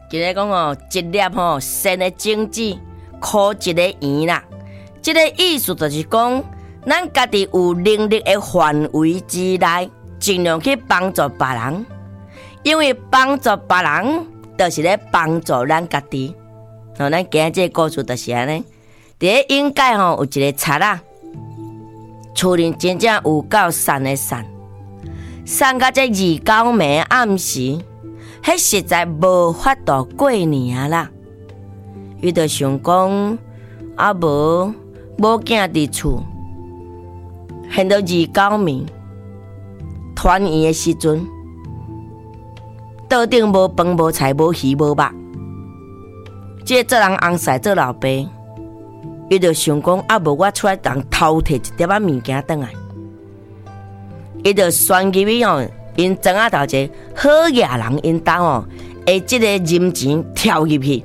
今日讲哦，一粒吼新的种子，枯一个圆啦。这个意思就是讲，咱家己有能力的范围之内，尽量去帮助别人，因为帮助别人，就是咧帮助咱家己。咱今日这个故事就是安尼。伫咧应该吼有一个贼啊，厝里真正有够散的散，散到这29暝暗时。迄实在无法度过年啊啦！伊就想讲，啊无囝伫厝，现到29暝团圆的时阵，桌顶无饭无菜无鱼无肉，这做人翁婿做老爸，伊就想讲，啊无我出来当偷摕一点仔物件转来，伊就选入去哦。因庄仔头一个好野人，因兜哦，下即个银钱跳入去，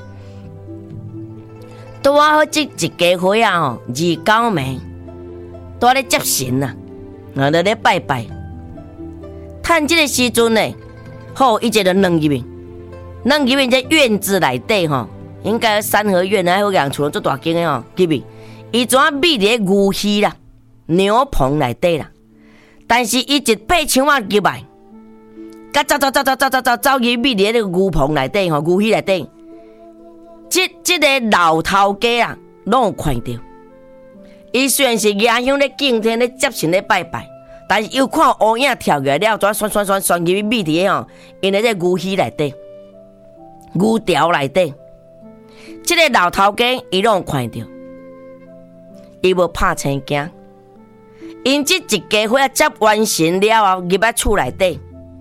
拄好即一家伙啊吼，29暝，拄咧接神啊，然后咧拜拜。趁即个时阵呢，好，伊就扔入去，这院子内底吼，应该三合院啊，好人厝做大间的吼，入去，伊怎秘伫咧牛墟啦、牛棚内底啦，但是伊一爬墙仔入来。甲走去秘伫个牛棚内底吼，牛墟内底，这个老头家啊，拢有看到。伊虽然是野香咧敬天咧接神咧拜拜，但是又看乌影跳过来了，怎旋入去秘伫个吼，因咧这牛墟内底、牛条内底，这个老头家伊拢有看到，伊无拍青惊，因这一家伙接完神了后，入来厝内底。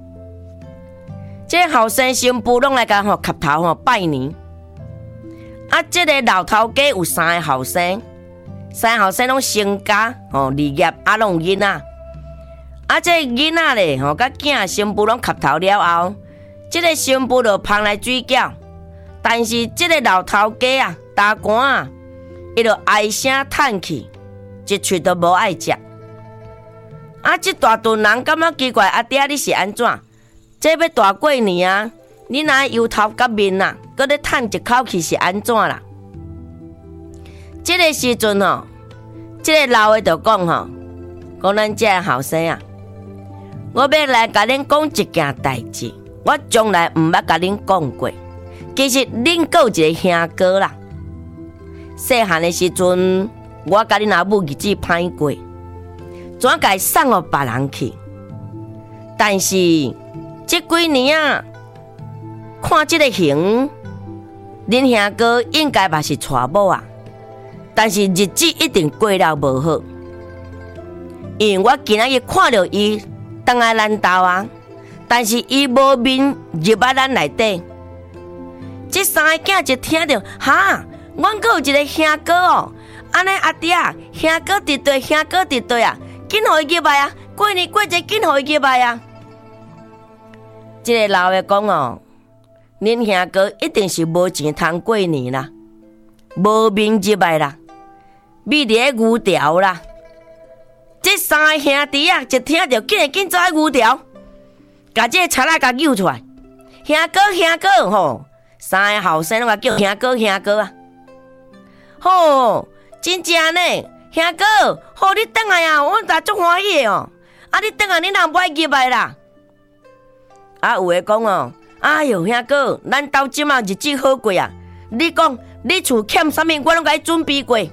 这后生新妇拢来甲吼磕头吼拜年，啊！这个老头家有3个后生，拢成家吼立业，啊，拢有囡仔。啊，这囡仔咧吼，甲囝新妇拢磕头了后，这个新妇就捧来水饺，但是这个老头家啊，大官啊，伊就唉声叹气，一喙都无爱食。啊，这大顿人感觉奇怪，阿爹你是安怎？这要大过年啊！你哪油头甲面啊，搁咧叹一口气是安怎啦？这个时阵吼，这个老的就讲吼，讲咱这后生啊，我要来甲恁讲一件代志，我从来毋捌甲恁讲过。其实恁还有一个兄哥啦，细汉的时阵，我甲恁阿母日子歹过，怎甲伊送互别人去？但是这几年啊，看这个形，恁兄哥应该嘛是娶某啊，但是日子一定过了无好，因为我今仔日看到伊倒来咱兜啊，但是伊无面入来咱内底。这3个囝一听到，哈，阮还有一个兄哥哦，安尼阿爹，兄哥伫对，兄哥伫对啊，紧互伊入来啊，过年过节紧互伊入来啊。这个老的讲哦，恁兄哥一定是无钱通过年啦，无面入来啦，秘伫咧牛条啦。这3个兄弟啊，一听到紧走去牛条，甲这个贼仔甲揪出来，兄哥吼，3个后生拢甲叫兄哥啊。吼，真正呢，兄哥，吼你转来啊，我大足欢喜的哦。啊，你转来，你若不爱入来啦。啊，有诶讲哦，哎哟，兄哥，咱兜即马日子好过啊！你讲，你厝欠啥物，我拢甲你准备过。一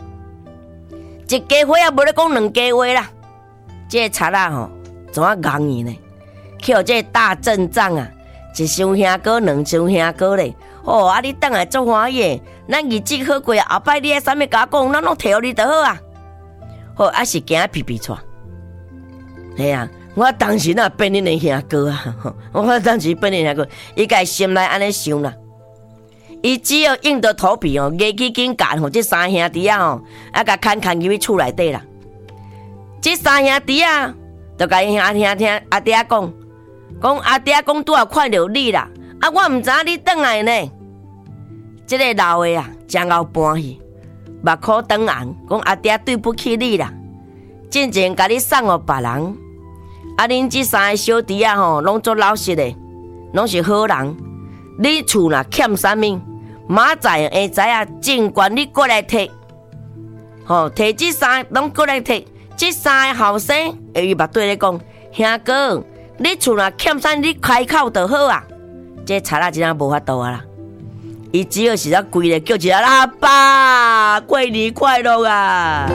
家伙也无咧讲2家话啦。这个贼仔吼，怎啊戆伊呢？去互这个大阵仗啊，一箱兄哥，2箱兄哥咧。哦，啊，你等来足欢喜，咱日子好过啊！后摆你爱啥物甲我讲，咱拢摕互你就好啊。好，啊是惊皮皮带。嘿啊。我当时哪变恁的兄哥啊！我当时变恁兄哥，伊家心内安尼想啦。伊只要硬着头皮哦，硬去紧干吼，这3兄弟啊吼，啊甲牵入去厝内底啦。这3兄弟啊，就甲伊阿爹讲阿爹讲拄啊看到你啦，啊我毋知影你转来呢。这个老的啊，真够搬去，目眶长红，讲阿爹对不起你啦，真正甲你送互别人。啊，恁这3个小弟啊吼，拢做老实的，拢是好人。 你厝若欠啥物，明仔下知影，尽管你过来摕，摕这三个拢过来摕。这三个后生，伊目对咧讲，兄哥，你厝若欠啥，你开口就好啊。这贼仔真正无法度啊啦，伊只好是咧跪咧叫一下阿爸，过年快乐啊！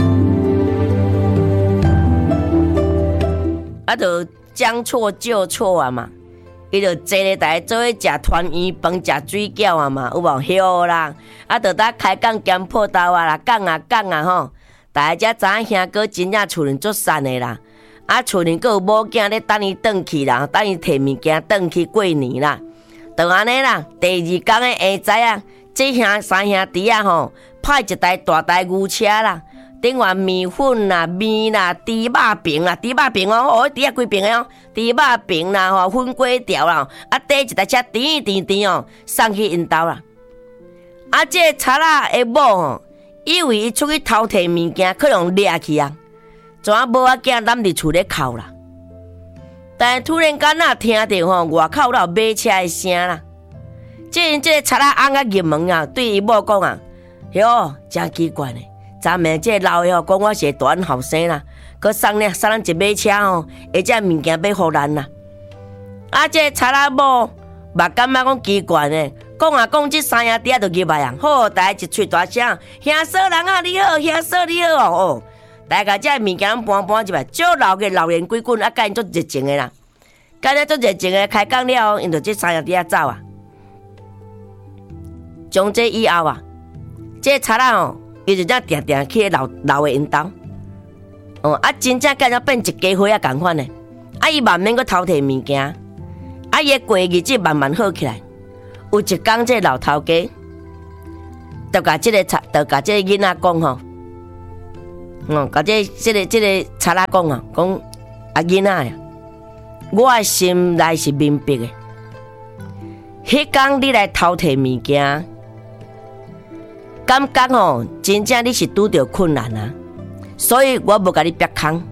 啊，就将错就错啊嘛，伊就坐咧大家做伙食团圆饭、食水饺啊嘛，有无？晓啦，啊，就搭开讲兼破豆啊啦，讲啊吼。大家才知影兄哥真正厝里足善的啦，啊厝里佫有某囝咧等伊转去啦，等伊摕物件转去过年啦，就安尼啦。第二天的下知啊，这三兄弟啊吼，派一台大台牛车啦，顶完面粉啦、面啦、猪肉饼啦、猪肉饼哦，猪啊规饼的哦，猪肉饼啦吼、粉粿条啦，啊底一台车甜哦，送去因兜啦。啊这贼仔的某吼。以为伊出去偷摕物件，可能掠去啊！怎啊无啊惊踮伫厝咧哭啦？但是突然间听到外口有马车的声啦，这个贼仔翁啊入门啊，对伊某讲啊，哟，真奇怪呢！昨暝这老的讲我是大后生啦，佮送咱一马车而且物件要互咱啦。啊，这贼仔某嘛感觉讲奇怪呢。讲这三兄弟就入来啊！好，大家一喙大声，兄嫂人啊你好，兄嫂你好哦！大家这物件搬入来，少老嘅老言鬼滚，啊，甲因足热情的啦。甲因足热情的开讲了后，因就这三兄弟啊走啊。从这以后啊，这贼仔伊就这定去老的因兜。啊，真正甲人变一家伙啊共款的。啊，伊慢慢去偷摕物件，啊，伊过日子慢慢好起来。有一天，这老头家就甲这个囡仔讲吼，甲这个贼仔讲啊，讲啊囡仔呀，我的心内是明白的。迄天你来偷摕物件，感觉真正你是拄着困难啊，所以我无甲你逼空。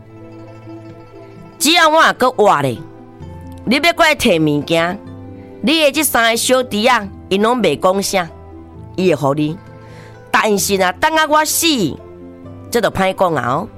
只要我搁活咧，你要过来摕物件。你的这三个小弟啊，因拢袂讲啥，伊会互你。但是啊，等下我死，这就歹讲啊哦。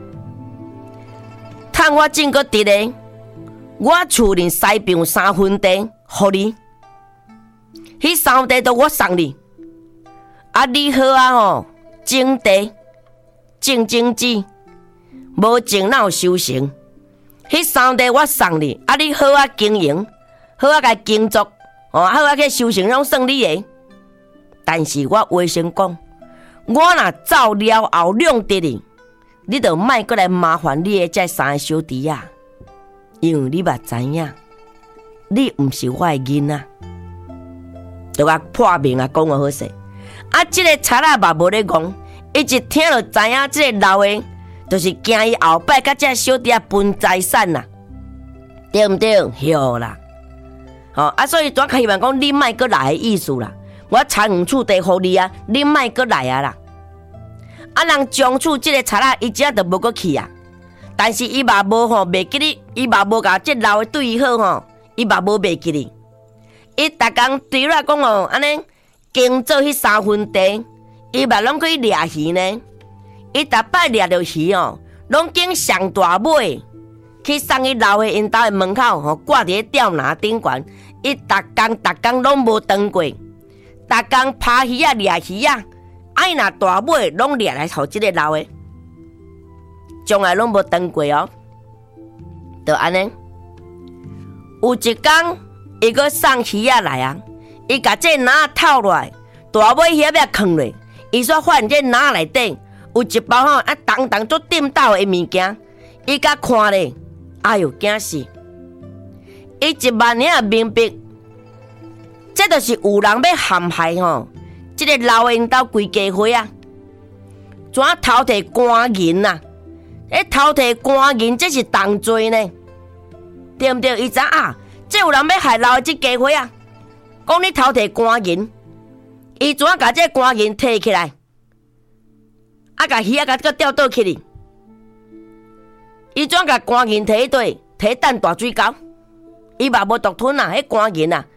趁我真个伫咧，我厝里西边有3分地，互你。迄3分地都我送你。啊，你好啊吼，种地，种子，无种哪有收成？迄3分地我送你，啊，你好啊经营。好啊，甲耕作，好啊，去收成拢算你的。但是我话先讲，我若走了后两得你就莫过来麻烦你的这三个小弟啊，因为你嘛知影，你毋是我的囡仔，就甲破明啊讲个好势。啊，这个贼仔嘛无咧讲，伊一听就知影，这个老的，就是惊伊后摆甲这小弟啊分财产啦，对毋对？晓啦。所以我希望讲你莫阁来的意思啦，我田园厝地互你啊，你莫阁来啊啦。啊，人将厝这个贼仔伊只就无阁去啊，但是伊嘛无袂记你，伊嘛无甲这老的对伊好伊嘛无袂记你。伊逐工对我讲安尼耕做迄3分地，伊嘛拢去掠鱼呢。伊逐摆掠着鱼拢经上大尾去送去老的因兜的门口挂伫吊篮顶悬。伊逐工拢无断过，逐工扒鱼啊、掠鱼啊，伊若大尾拢掠来互即个老的，从来拢无断过哦。就安尼，有一天伊搁送鱼啊来啊，伊甲这篮透落来，大尾鱼要放落，伊说发现这篮内底有一包当做顶斗的物件，伊甲看咧，哎哟惊死！伊一万年也明白，这就是有人要陷害这个老的因兜规家伙啊！怎偷摕官银啊？偷摕官银这是重罪呢，对不对？伊知啊，这有人要害老的这家伙啊！讲你偷摕官银，伊怎甲这官银摕起来？甲鱼甲吊倒起哩？伊怎甲官银摕去底？摕蛋大水沟？伊嘛无独吞啊，迄官银啊，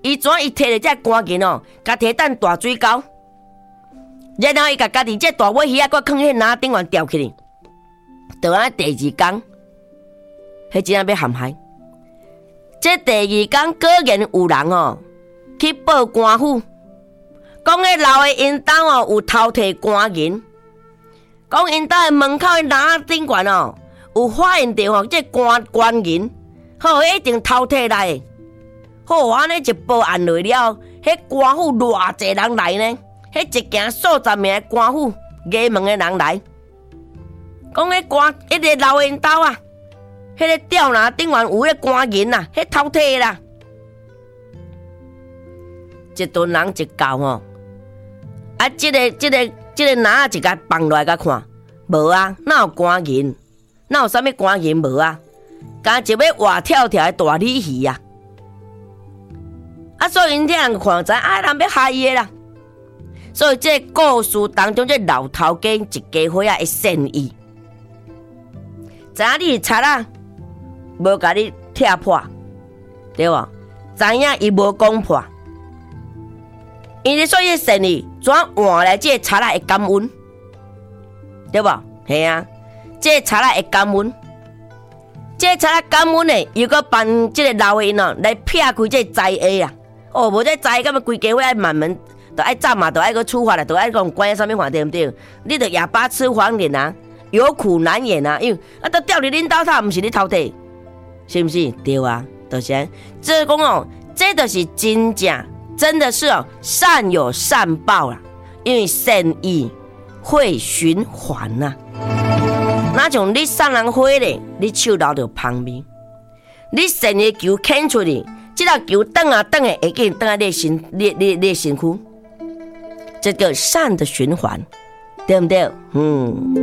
伊怎伊摕着这赶紧哦，甲摕等大水沟，然后伊甲家己这大尾鱼啊，搁放迄篮顶悬吊起哩。就安第二天，迄真正要陷害。这第二天果然有人哦去报官府，讲迄老的因兜哦有偷摕赶银，讲因兜的门口的篮顶悬哦有发现到哦这赶银，好一定偷摕来的。好，安尼一报案落了，迄官府偌济人来呢？迄一行数十名的官府衙门的人来，讲迄个老因兜啊，迄个吊篮顶悬有迄赶银啊，迄偷摕的啦。一顿人一到吼，啊，这个篮一甲放落来甲看，无啊，哪有赶银？哪有啥物赶银无啊？敢一尾活跳跳的大鲤鱼啊！啊，所以因遐人看知，啊，人要害伊的啦。所以这故事当中，这老头家一家伙仔的善意，知影你是贼啊，无甲你拆破，对无？知影伊无讲破，因为所以善意怎换来这贼仔会感恩，对无？系啊，这贼仔会感恩。这贼仔感恩的，又搁帮这个老的因哦来撇开这灾厄啊！哦，无这灾，咁么规家伙爱慢慢，都爱斩嘛，都爱搁处罚啦，都爱讲关啥物话，对不对？你着哑巴吃黄连啊，有苦难言啊，因为啊都掉伫恁兜头，毋是你偷摕，是不是？对啊，就是这讲哦，这就是真正，真的是哦，善有善报啦，因为善意会循环呐。那像你送人花咧，你手留着香味；你善的球牵出去，这条球转啊转的，会给你转在你身躯，这个善的循环，对不对？